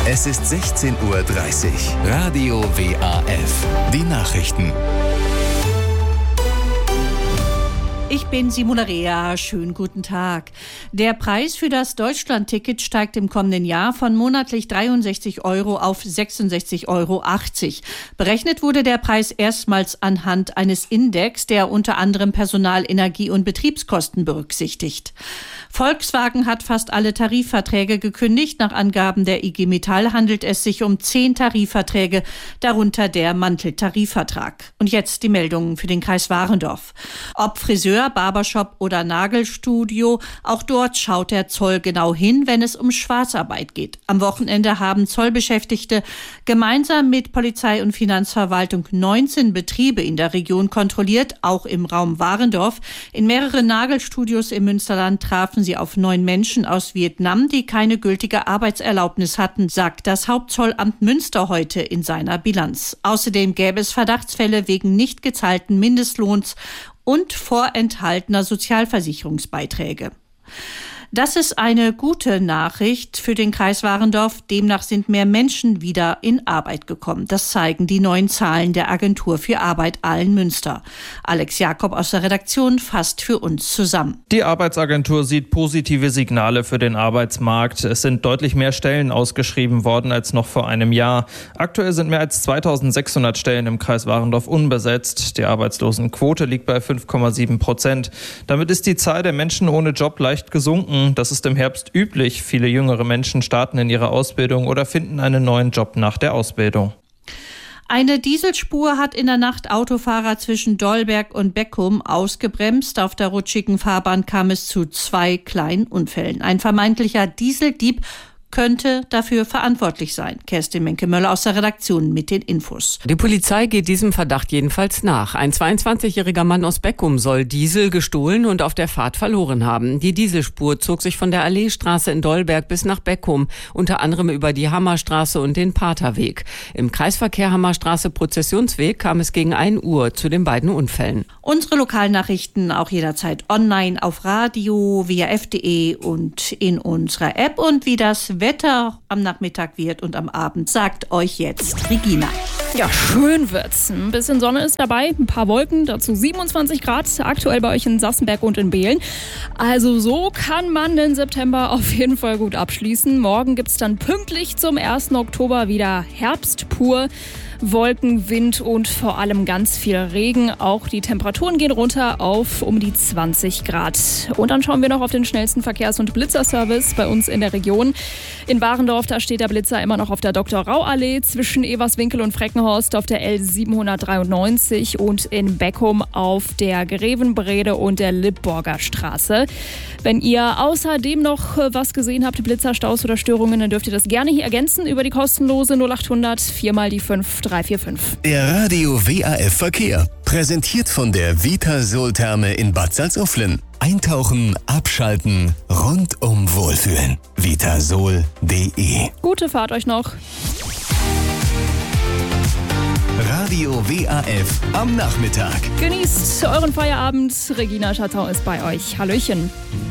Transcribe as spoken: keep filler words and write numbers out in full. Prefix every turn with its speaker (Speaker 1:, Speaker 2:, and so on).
Speaker 1: Es ist sechzehn Uhr dreißig. Radio W A F. Die Nachrichten.
Speaker 2: Ich bin Simona Rea. Schönen guten Tag. Der Preis für das Deutschland-Ticket steigt im kommenden Jahr von monatlich dreiundsechzig Euro auf sechsundsechzig Euro achtzig. Berechnet wurde der Preis erstmals anhand eines Index, der unter anderem Personal-, Energie- und Betriebskosten berücksichtigt. Volkswagen hat fast alle Tarifverträge gekündigt. Nach Angaben der I G Metall handelt es sich um zehn Tarifverträge, darunter der Manteltarifvertrag. Und jetzt die Meldungen für den Kreis Warendorf. Ob Friseur, Barbershop oder Nagelstudio, auch dort schaut der Zoll genau hin, wenn es um Schwarzarbeit geht. Am Wochenende haben Zollbeschäftigte gemeinsam mit Polizei und Finanzverwaltung neunzehn Betriebe in der Region kontrolliert, auch im Raum Warendorf. In mehreren Nagelstudios im Münsterland trafen sie auf neun Menschen aus Vietnam, die keine gültige Arbeitserlaubnis hatten, sagt das Hauptzollamt Münster heute in seiner Bilanz. Außerdem gäbe es Verdachtsfälle wegen nicht gezahlten Mindestlohns und vorenthaltener Sozialversicherungsbeiträge. Das ist eine gute Nachricht für den Kreis Warendorf. Demnach sind mehr Menschen wieder in Arbeit gekommen. Das zeigen die neuen Zahlen der Agentur für Arbeit Aalen-Münster. Alex Jakob aus der Redaktion fasst für uns zusammen.
Speaker 3: Die Arbeitsagentur sieht positive Signale für den Arbeitsmarkt. Es sind deutlich mehr Stellen ausgeschrieben worden als noch vor einem Jahr. Aktuell sind mehr als zweitausendsechshundert Stellen im Kreis Warendorf unbesetzt. Die Arbeitslosenquote liegt bei fünf Komma sieben Prozent. Damit ist die Zahl der Menschen ohne Job leicht gesunken. Das ist im Herbst üblich. Viele jüngere Menschen starten in ihre Ausbildung oder finden einen neuen Job nach der Ausbildung.
Speaker 2: Eine Dieselspur hat in der Nacht Autofahrer zwischen Dolberg und Beckum ausgebremst. Auf der rutschigen Fahrbahn kam es zu zwei kleinen Unfällen. Ein vermeintlicher Dieseldieb könnte dafür verantwortlich sein. Kerstin Menke-Möller aus der Redaktion mit den Infos.
Speaker 4: Die Polizei geht diesem Verdacht jedenfalls nach. Ein zweiundzwanzigjähriger Mann aus Beckum soll Diesel gestohlen und auf der Fahrt verloren haben. Die Dieselspur zog sich von der Alleestraße in Dolberg bis nach Beckum, unter anderem über die Hammerstraße und den Paterweg. Im Kreisverkehr Hammerstraße-Prozessionsweg kam es gegen ein Uhr zu den beiden Unfällen.
Speaker 2: Unsere Lokalnachrichten auch jederzeit online auf Radio, w a f punkt de und in unserer App. Und wie das Wetter am Nachmittag wird und am Abend, sagt euch jetzt Regina.
Speaker 5: Ja, schön wird's. Ein bisschen Sonne ist dabei, ein paar Wolken, dazu siebenundzwanzig Grad, aktuell bei euch in Sassenberg und in Behlen. Also so kann man den September auf jeden Fall gut abschließen. Morgen gibt's dann pünktlich zum ersten Oktober wieder Herbst pur. Wolken, Wind und vor allem ganz viel Regen. Auch die Temperaturen gehen runter auf um die zwanzig Grad. Und dann schauen wir noch auf den schnellsten Verkehrs- und Blitzerservice bei uns in der Region. In Warendorf, da steht der Blitzer immer noch auf der Doktor-Rau-Allee zwischen Everswinkel und Freckenhorst auf der L siebenhundertdreiundneunzig und in Beckum auf der Grevenbrede und der Lippborger Straße. Wenn ihr außerdem noch was gesehen habt, Blitzerstaus oder Störungen, dann dürft ihr das gerne hier ergänzen über die kostenlose null achthundert vier mal die fünf drei vier fünf.
Speaker 1: Der Radio W A F Verkehr. Präsentiert von der Vitasol-Therme in Bad Salzuflen. Eintauchen, abschalten, rundum wohlfühlen. Vitasol punkt de.
Speaker 5: Gute Fahrt euch noch.
Speaker 1: Radio W A F am Nachmittag.
Speaker 5: Genießt euren Feierabend. Regina Schatzau ist bei euch. Hallöchen.